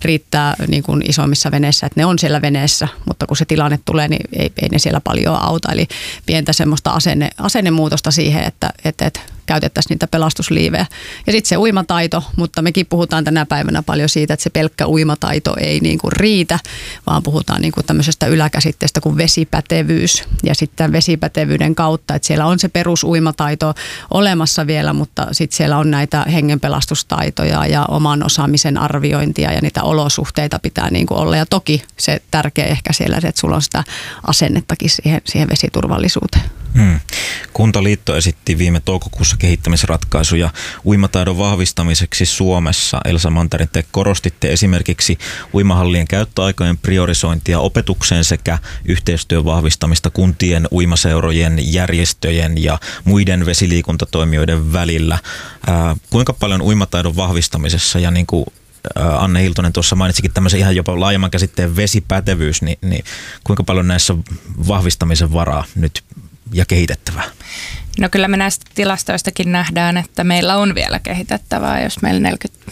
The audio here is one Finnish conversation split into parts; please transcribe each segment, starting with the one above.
riittää niin kuin isommissa veneissä, että ne on siellä veneessä, mutta kun se tilanne tulee, niin ei ne siellä paljon auta. Eli pientä semmoista asennemuutosta siihen, että käytettäisiin niitä pelastusliivejä. Ja sitten se uimataito, mutta mekin puhutaan tänä päivänä paljon siitä, että se pelkkä uimataito ei niin kuin riitä, vaan puhutaan niin kuin tämmöisestä yläkäsitteestä kuin vesipätevyys. Ja sitten vesipätevyyden kautta, että siellä on se perusuimataito olemassa vielä, mutta sitten siellä on näitä hengenpelastustaitoja ja oman osaamisen arviointia ja niitä olosuhteita pitää niin kuin olla. Ja toki se tärkeä ehkä siellä, että sulla on sitä asennettakin siihen vesiturvallisuuteen. Kuntaliitto esitti viime toukokuussa kehittämisratkaisuja uimataidon vahvistamiseksi Suomessa. Elsa Mantarin, te korostitte esimerkiksi uimahallien käyttöaikojen priorisointia opetukseen sekä yhteistyön vahvistamista kuntien, uimaseurojen, järjestöjen ja muiden vesiliikuntatoimijoiden välillä. Kuinka paljon uimataidon vahvistamisessa ja niin kuin Anne Hiltunen tuossa mainitsikin tämmöisen ihan jopa laajemman käsitteen vesipätevyys, niin kuinka paljon näissä on vahvistamisen varaa nyt ja kehitettävää? No kyllä me näistä tilastoistakin nähdään, että meillä on vielä kehitettävää. Jos meillä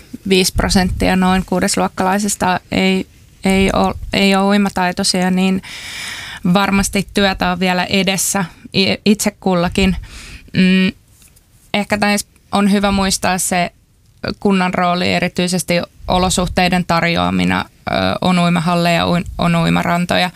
45% noin kuudesluokkalaisista ei ole uimataitoisia, niin varmasti työtä on vielä edessä itse kullakin. Ehkä näissä on hyvä muistaa se kunnan rooli, erityisesti olosuhteiden tarjoamina, on uimahalleja, on uimarantoja.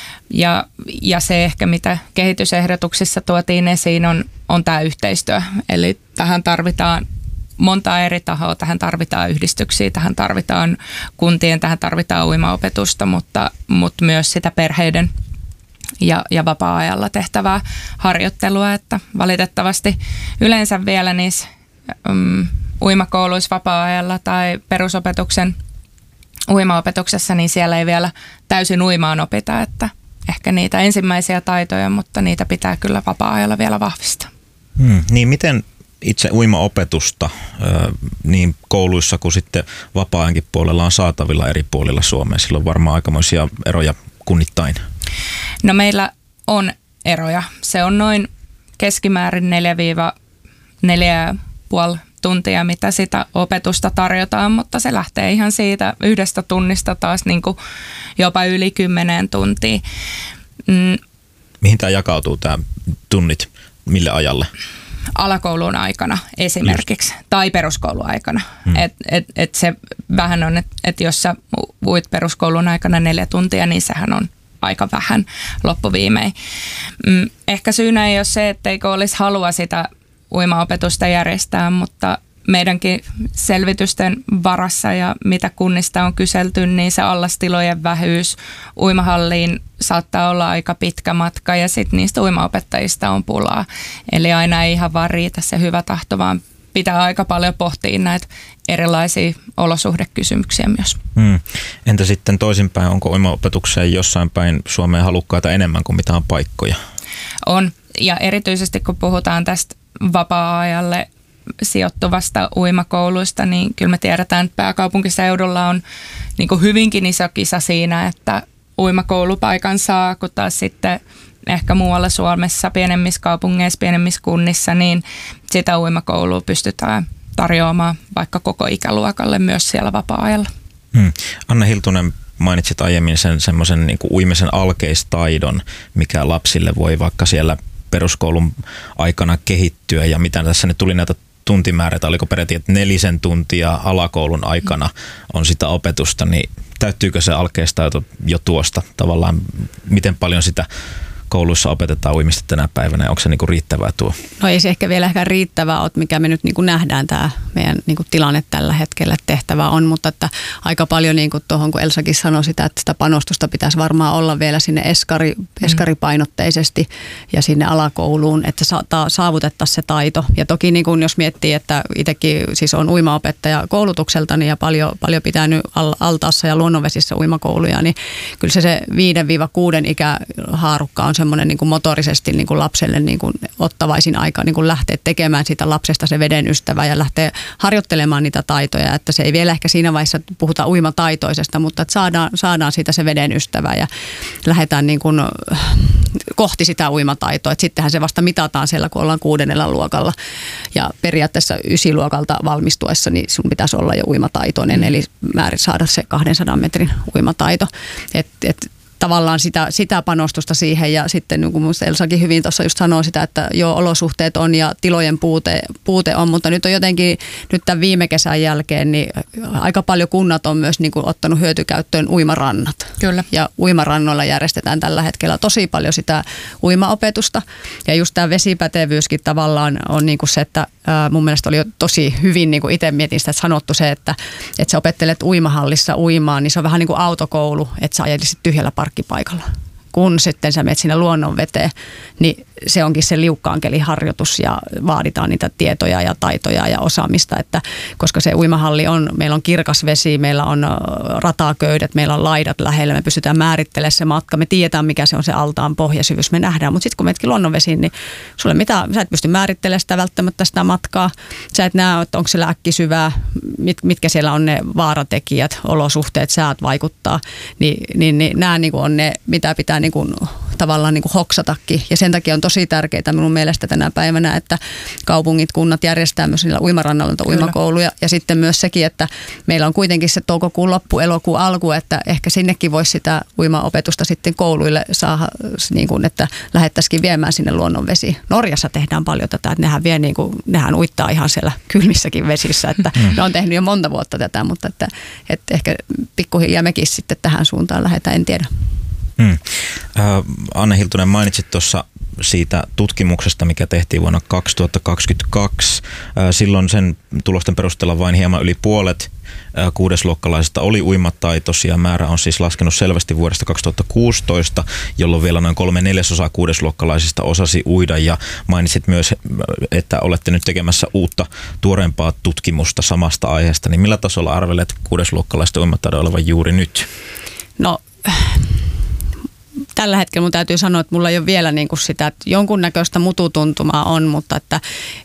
Ja se ehkä, mitä kehitysehdotuksissa tuotiin esiin, on tämä yhteistyö. Eli tähän tarvitaan monta eri tahoa, tähän tarvitaan yhdistyksiä, tähän tarvitaan kuntien, tähän tarvitaan uimaopetusta, mutta myös sitä perheiden ja vapaa-ajalla tehtävää harjoittelua. Että valitettavasti yleensä vielä niissä uimakouluissa vapaa-ajalla tai perusopetuksen uimaopetuksessa, niin siellä ei vielä täysin uimaan opita, että ehkä niitä ensimmäisiä taitoja, mutta niitä pitää kyllä vapaa-ajalla vielä vahvistaa. Niin miten itse uimaopetusta niin kouluissa kuin sitten vapaa-ajankin puolella on saatavilla eri puolilla Suomea? Sillä on varmaan aikamoisia eroja kunnittain. No meillä on eroja. Se on noin keskimäärin 4-4,5 tuntia, mitä sitä opetusta tarjotaan, mutta se lähtee ihan siitä yhdestä tunnista taas niin kuin jopa yli 10 tuntia. Mihin tämä jakautuu, tämä tunnit, mille ajalle? Alakoulun aikana esimerkiksi, tai peruskoulun aikana. Et se vähän on, että jos sä uit peruskoulun aikana 4 tuntia, niin sehän on aika vähän loppuviimein. Ehkä syynä ei ole se, etteikö olisi halua sitä uimaopetusta järjestää, mutta meidänkin selvitysten varassa ja mitä kunnista on kyselty, niin se allastilojen vähyys uimahalliin saattaa olla aika pitkä matka ja sitten niistä uimaopettajista on pulaa. Eli aina ei ihan vaan riitä se hyvä tahto, vaan pitää aika paljon pohtia näitä erilaisia olosuhdekysymyksiä myös. Entä sitten toisinpäin, onko uimaopetukseen jossain päin Suomeen halukkaita enemmän kuin mitä on paikkoja? On, ja erityisesti kun puhutaan tästä vapaa-ajalle sijoittuvasta uimakouluista, niin kyllä me tiedetään, että pääkaupunkiseudulla on niin kuin hyvinkin iso kisa siinä, että uimakoulupaikan saa, kun taas sitten ehkä muualla Suomessa, pienemmissä kaupungeissa, pienemmissä kunnissa, niin sitä uimakoulua pystytään tarjoamaan vaikka koko ikäluokalle myös siellä vapaa-ajalla. Anne Hiltunen, mainitsit aiemmin semmoisen niin kuin uimisen alkeistaidon, mikä lapsille voi vaikka siellä peruskoulun aikana kehittyä ja mitä tässä nyt tuli näitä tuntimäärätä, oliko peräti, että 4 tuntia alakoulun aikana on sitä opetusta, niin täyttyykö se alkeistaito jo tuosta tavallaan, miten paljon sitä kouluissa opetetaan uimista tänä päivänä ja onko se niinku riittävää tuo? No ei se ehkä vielä riittävää ole, mikä me nyt niinku nähdään tämä meidän niinku tilanne tällä hetkellä, että tehtävää on, mutta että aika paljon niinku tuohon, kun Elsakin sanoi sitä, että sitä panostusta pitäisi varmaan olla vielä sinne eskaripainotteisesti ja sinne alakouluun, että saavutettaisiin se taito. Ja toki niinku, jos miettii, että itsekin siis on uimaopettaja koulutukseltani ja paljon pitänyt altaassa ja luonnonvesissä uimakouluja, niin kyllä se 5-6 ikähaarukka on semmoinen niin kuin motorisesti niin kuin lapselle niin kuin ottavaisin aika niin kuin lähteä tekemään siitä lapsesta se veden ystävä ja lähteä harjoittelemaan niitä taitoja, että se ei vielä ehkä siinä vaiheessa puhuta uimataitoisesta, mutta että saadaan siitä se veden ystävä ja lähdetään niin kuin kohti sitä uimataitoa. Että sittenhän se vasta mitataan siellä, kun ollaan 6. luokalla ja periaatteessa 9. luokalta valmistuessa, niin sun pitäisi olla jo uimataitoinen, eli saada se 200 metrin uimataito. Tavallaan sitä panostusta siihen ja sitten niin kuin musta Elsakin hyvin tuossa just sanoo sitä, että joo, olosuhteet on ja tilojen puute on, mutta nyt on jotenkin nyt tämän viime kesän jälkeen niin aika paljon kunnat on myös niin kuin ottanut hyötykäyttöön uimarannat. Kyllä. Ja uimarannoilla järjestetään tällä hetkellä tosi paljon sitä uimaopetusta ja just tämä vesipätevyyskin tavallaan on niin kuin se, että mun mielestä oli jo tosi hyvin, niin kuin itse mietin sitä, että sanottu se, että sä opettelet uimahallissa uimaan, niin se on vähän niin kuin autokoulu, että sä ajelisit tyhjällä parkkipaikalla. Kun sitten sä menet sinne luonnon veteen, niin se onkin se liukkaankeliharjoitus ja vaaditaan niitä tietoja ja taitoja ja osaamista, että koska se uimahalli meillä on kirkas vesi, meillä on rataköydet, meillä on laidat lähellä, me pystytään määrittelemään se matka, me tiedetään mikä se on se altaan pohjasyvyys, me nähdään, mutta sitten kun menetkin luonnonvesiin, niin sä et pysty määrittelemään sitä välttämättä sitä matkaa, sä et näe, että onko siellä äkkisyvää, mitkä siellä on ne vaaratekijät, olosuhteet, säät vaikuttaa, niin nämä niin on ne, mitä pitää niin kuin, tavallaan niin kuin hoksatakin ja sen takia on tosi tärkeää minun mielestä tänä päivänä, että kaupungit, kunnat järjestää myös niillä uimarannalla uimakouluja ja sitten myös sekin, että meillä on kuitenkin se toukokuun loppu, elokuun alku, että ehkä sinnekin voisi sitä uimaopetusta sitten kouluille saada, niin kuin, että lähettäisikin viemään sinne luonnonvesiin. Norjassa tehdään paljon tätä, että nehän uittaa ihan siellä kylmissäkin vesissä, että ne on tehnyt jo monta vuotta tätä, mutta että ehkä pikkuhiljaa mekin sitten tähän suuntaan lähdetään, en tiedä. Anne Hiltunen, mainitsit tuossa siitä tutkimuksesta, mikä tehtiin vuonna 2022. Silloin sen tulosten perusteella vain hieman yli puolet 6-luokkalaisista oli uimataitoisia. Määrä on siis laskenut selvästi vuodesta 2016, jolloin vielä noin 3/4 6-luokkalaisista osasi uida. Ja mainitsit myös, että olette nyt tekemässä uutta, tuoreempaa tutkimusta samasta aiheesta. Niin millä tasolla arvelet 6-luokkalaisten uimataidon olevan juuri nyt? No tällä hetkellä mun täytyy sanoa, että mulla ei ole vielä niin kuin sitä, että jonkunnäköistä mututuntumaa on, mutta että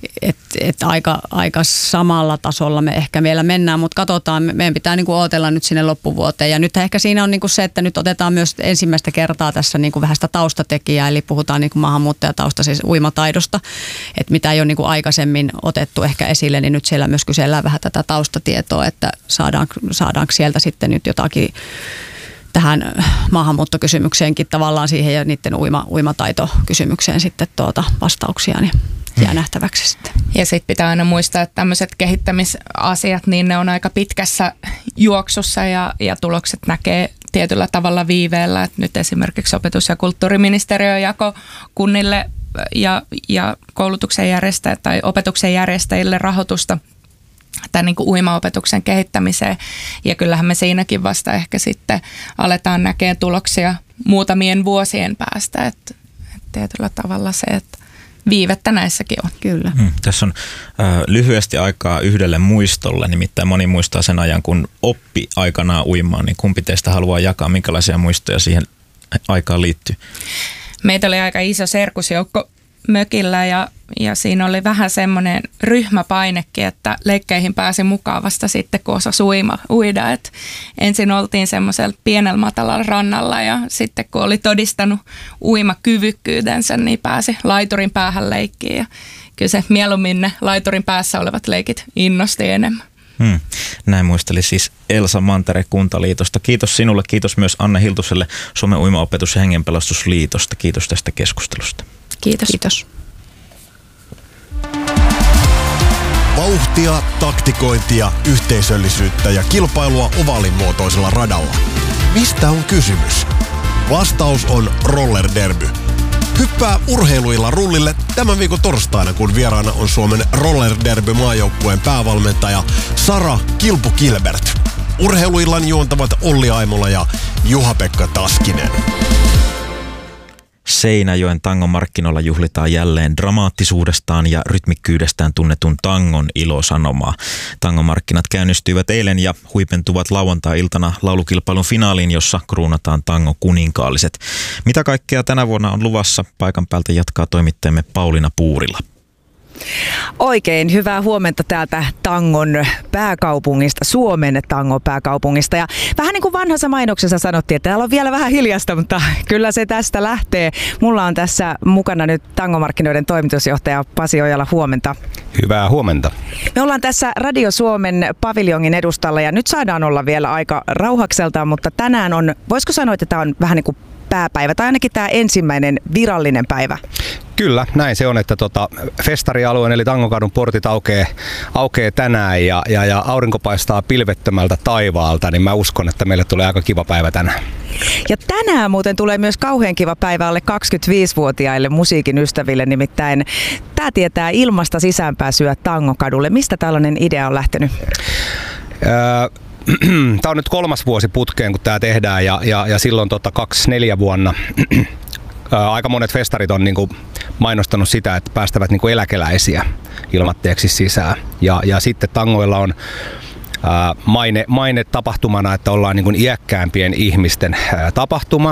aika samalla tasolla me ehkä vielä mennään, mutta katsotaan, meidän pitää niin kuin odotella nyt sinne loppuvuoteen. Ja nyt ehkä siinä on niin kuin se, että nyt otetaan myös ensimmäistä kertaa tässä niin kuin vähän sitä taustatekijää, eli puhutaan niin kuin maahanmuuttajataustaisesta uimataidosta, että mitä ei ole niin kuin aikaisemmin otettu ehkä esille, niin nyt siellä myös kysellään vähän tätä taustatietoa, että saadaanko sieltä sitten nyt jotakin tähän maahanmuuttokysymykseenkin tavallaan siihen ja niiden uimataitokysymykseen sitten vastauksia, niin jää nähtäväksi sitten. Ja sitten pitää aina muistaa, että tämmöiset kehittämisasiat, niin ne on aika pitkässä juoksussa ja tulokset näkee tietyllä tavalla viiveellä. Et nyt esimerkiksi opetus- ja kulttuuriministeriö jako kunnille ja koulutuksen järjestäjille tai opetuksen järjestäjille rahoitusta tämän niin kuin uimaopetuksen kehittämiseen. Ja kyllähän me siinäkin vasta ehkä sitten aletaan näkemään tuloksia muutamien vuosien päästä. Että tietyllä tavalla se, että viivettä näissäkin on. Kyllä. Tässä on lyhyesti aikaa yhdelle muistolle, nimittäin moni muistaa sen ajan, kun oppi aikanaan uimaan, niin kumpi teistä haluaa jakaa, minkälaisia muistoja siihen aikaan liittyy? Meitä oli aika iso serkusjoukko mökillä ja siinä oli vähän semmoinen ryhmäpainekin, että leikkeihin pääsi mukaan vasta sitten, kun osasi uida. Et ensin oltiin semmoisella pienellä matalalla rannalla ja sitten kun oli todistanut uimakyvykkyytensä, niin pääsi laiturin päähän leikkiin. Ja kyllä se mieluummin ne laiturin päässä olevat leikit innosti enemmän. Näin muisteli siis Elsa Mantere Kuntaliitosta. Kiitos sinulle, kiitos myös Anne Hiltuselle Suomen uimaopetus- ja hengenpelastusliitosta. Kiitos tästä keskustelusta. Kiitos. Kiitos. Vauhtia, taktikointia, yhteisöllisyyttä ja kilpailua ovaalimuotoisella radalla. Mistä on kysymys? Vastaus on Roller Derby. Hyppää urheiluilla rullille tämän viikon torstaina, kun vieraana on Suomen Roller Derby maajoukkueen päävalmentaja Sara Kilpu-Kilbert. Urheiluillan juontavat Olli Aimola ja Juha-Pekka Taskinen. Seinäjoen tangomarkkinoilla juhlitaan jälleen dramaattisuudestaan ja rytmikkyydestään tunnetun tangon ilosanomaa. Tangomarkkinat käynnistyivät eilen ja huipentuvat lauantai-iltana laulukilpailun finaaliin, jossa kruunataan tangon kuninkaalliset. Mitä kaikkea tänä vuonna on luvassa? Paikan päältä jatkaa toimittajamme Pauliina Puurila. Oikein hyvää huomenta täältä tangon pääkaupungista, Suomen tangon pääkaupungista. Ja vähän niin kuin vanhassa mainoksessa sanottiin, että täällä on vielä vähän hiljasta, mutta kyllä se tästä lähtee. Mulla on tässä mukana nyt tangomarkkinoiden toimitusjohtaja Pasi Ojala, huomenta. Hyvää huomenta. Me ollaan tässä Radio Suomen paviljongin edustalla ja nyt saadaan olla vielä aika rauhakseltaan, mutta tänään on, voisiko sanoa, että tämä on vähän niin kuin pääpäivä tai ainakin tämä ensimmäinen virallinen päivä? Kyllä, näin se on, että festarialueen eli Tangokadun portit aukeaa tänään ja aurinko paistaa pilvettömältä taivaalta, niin mä uskon, että meille tulee aika kiva päivä tänään. Ja tänään muuten tulee myös kauhean kiva päivä alle 25-vuotiaille musiikin ystäville, nimittäin tämä tietää ilmasta sisäänpääsyä Tangokadulle. Mistä tällainen idea on lähtenyt? Tämä on nyt 3. vuosi putkeen, kun tämä tehdään ja silloin 24 vuonna aika monet festarit on niinku mainostanut sitä, että päästävät niinku eläkeläisiä ilmatteeksi sisään. Ja sitten tangoilla on maine tapahtumana, että ollaan niinku iäkkäämpien ihmisten tapahtuma.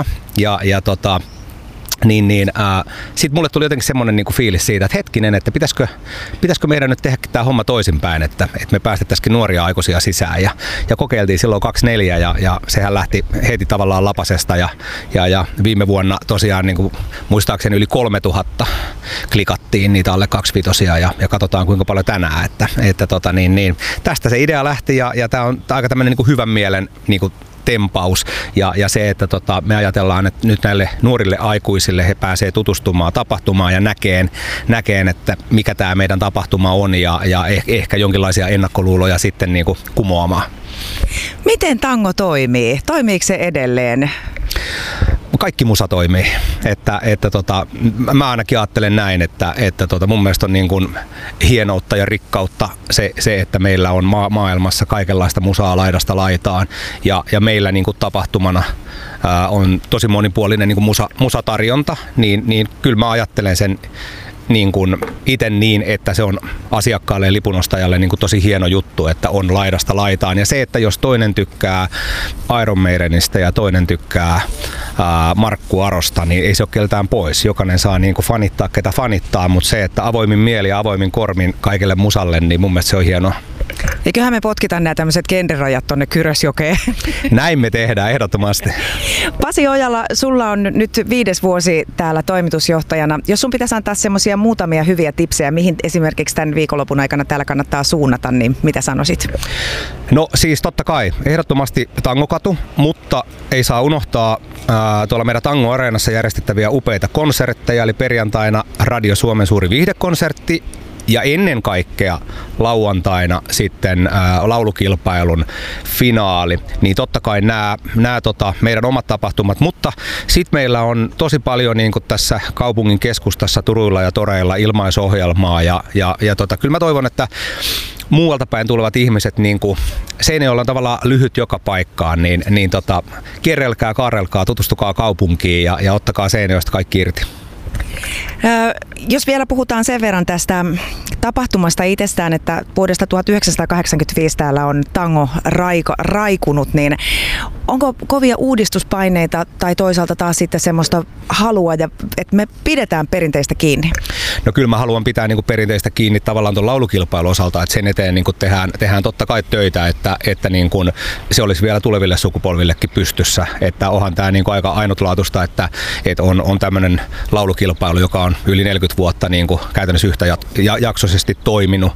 Sitten mulle tuli jotenkin semmoinen niinku fiilis siitä, että hetkinen, että pitäisikö meidän nyt tehdä tämä homma toisinpäin, että me päästettäisiin nuoria aikuisia sisään. Ja kokeiltiin silloin 24 ja sehän lähti heti tavallaan lapasesta ja viime vuonna tosiaan niinku, muistaakseni yli 3000 klikattiin niitä alle 25 ja katsotaan kuinka paljon tänään. Tästä se idea lähti ja tämä on aika tämmöinen niinku hyvän mielen niinku tempaus ja se, että me ajatellaan, että nyt näille nuorille aikuisille he pääsee tutustumaan tapahtumaan ja näkeen, että mikä tämä meidän tapahtuma on ja ehkä jonkinlaisia ennakkoluuloja sitten niin kuin kumoamaan. Miten tango toimii? Toimiiko se edelleen? Kaikki musa toimii. Mä ainakin ajattelen näin, että mun mielestä on niin kuin hienoutta ja rikkautta se, että meillä on maailmassa kaikenlaista musaa laidasta laitaan ja meillä niin kuin tapahtumana on tosi monipuolinen niin kuin musatarjonta, niin kyllä mä ajattelen sen niin kuin itse niin, että se on asiakkaalle ja lipunostajalle niin kuin tosi hieno juttu, että on laidasta laitaan. Ja se, että jos toinen tykkää Iron Maidenistä ja toinen tykkää Markku Arosta, niin ei se ole keltään pois. Jokainen saa niin kuin fanittaa, ketä fanittaa, mutta se, että avoimin mieli ja avoimin kormin kaikille musalle, niin mun mielestä se on hienoa. Eiköhän me potkitaan nämä tämmöiset genderajat tonne Kyrösjokeen. Näin me tehdään ehdottomasti. Pasi Ojala, sulla on nyt 5. vuosi täällä toimitusjohtajana. Jos sun pitäisi antaa semmoisia muutamia hyviä tipsejä, mihin esimerkiksi tämän viikonlopun aikana täällä kannattaa suunnata, niin mitä sanoisit? No siis totta kai, ehdottomasti Tangokatu, mutta ei saa unohtaa tuolla meidän Tango-areenassa järjestettäviä upeita konsertteja, eli perjantaina Radio Suomen suuri viihdekonsertti. Ja ennen kaikkea lauantaina sitten laulukilpailun finaali, niin totta kai nämä meidän omat tapahtumat, mutta sitten meillä on tosi paljon niin kuin tässä kaupungin keskustassa Turuilla ja Toreilla ilmaisohjelmaa ja kyllä mä toivon, että muualta päin tulevat ihmiset, niin kuin Seinäjoella on tavallaan lyhyt joka paikkaan, niin kierrelkää, kaarelkaa, tutustukaa kaupunkiin ja ottakaa Seinäjoesta kaikki irti. Jos vielä puhutaan sen verran tästä tapahtumasta itsestään, että vuodesta 1985 täällä on tango raikunut, niin onko kovia uudistuspaineita tai toisaalta taas sitten semmoista halua, että me pidetään perinteistä kiinni? No kyllä mä haluan pitää niin kuin perinteistä kiinni tavallaan tuon laulukilpailun osalta, että sen eteen niin kuin tehdään totta kai töitä, että niin kuin se olisi vielä tuleville sukupolvillekin pystyssä, että onhan tämä niin kuin aika ainutlaatuista, että on tämmöinen laulukilpailu, joka on yli 40 vuotta niin kuin käytännössä yhtäjaksoisesti toiminut.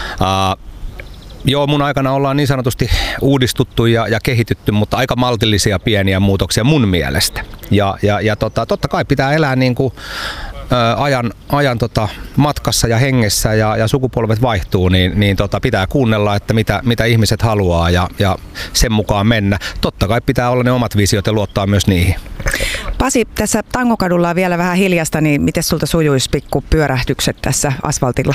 Joo, mun aikana ollaan niin sanotusti uudistuttu ja kehitytty, mutta aika maltillisia pieniä muutoksia mun mielestä. Ja totta kai pitää elää niin kuin ajan matkassa ja hengessä ja sukupolvet vaihtuu, niin pitää kuunnella, että mitä ihmiset haluaa ja sen mukaan mennä. Totta kai pitää olla ne omat visiot ja luottaa myös niihin. Pasi, tässä Tangokadulla on vielä vähän hiljasta, niin miten sulta sujuisi pikku pyörähdykset tässä asfaltilla?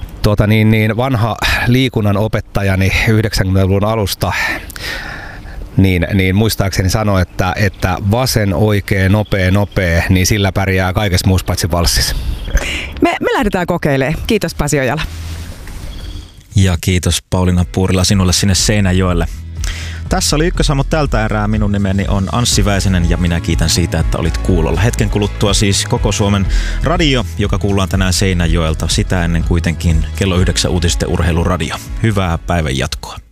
Vanha liikunnan opettajani 90-luvun alusta niin muistaakseni sanoi, että vasen, oikea, nopea, niin sillä pärjää kaikessa muussa paitsi valssissa. Me lähdetään kokeilemaan. Kiitos Pasi Ojala. Ja kiitos Pauliina Puurila sinulle sinne Seinäjoelle. Tässä oli Ykkösaamu tältä erää. Minun nimeni on Anssi Väisänen ja minä kiitän siitä, että olit kuulolla. Hetken kuluttua siis koko Suomen radio, joka kuullaan tänään Seinäjoelta. Sitä ennen kuitenkin kello 9 uutisten urheiluradio. Hyvää päivän jatkoa.